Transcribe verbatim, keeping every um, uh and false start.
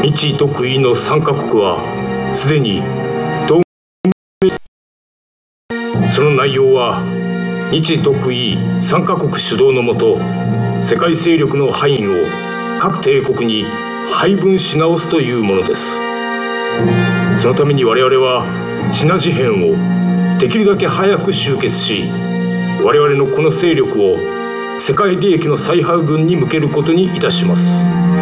日独伊のさんカ国はすでに同盟。その内容は日独伊さんカ国主導のもと、世界勢力の範囲を各帝国に配分し直すというものです。そのために我々はシナ事変をできるだけ早く終結し、我々のこの勢力を世界利益の再配分に向けることにいたします。